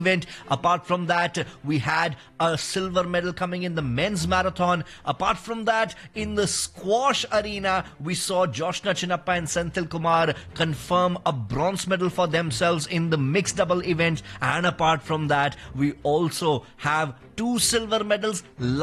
event. Apart from that, we had a silver medal coming in the men's marathon. Apart from that, in the squash arena, we saw Joshna Chinnappa and Senthil Kumar confirm a bronze medal for themselves in the mixed double event. And apart from that, we also have two silver medals.